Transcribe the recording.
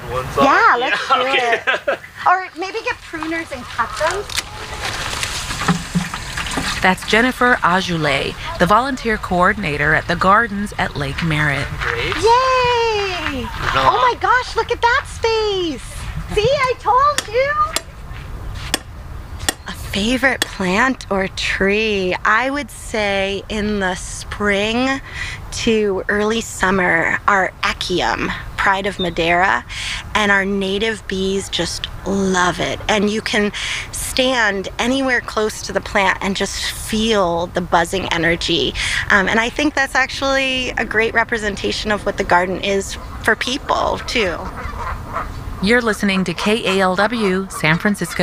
ones off? Yeah, let's do okay. it. Or maybe get pruners and cut them. That's Jennifer Ajoulay, the volunteer coordinator at the gardens at Lake Merritt. Great. Yay! Oh my gosh, look at that space. See, I told you. A favorite plant or tree? I would say in the spring to early summer, our Echium, Pride of Madeira, and our native bees just love it. And you can stand anywhere close to the plant and just feel the buzzing energy. And I think that's actually a great representation of what the garden is for people, too. You're listening to KALW San Francisco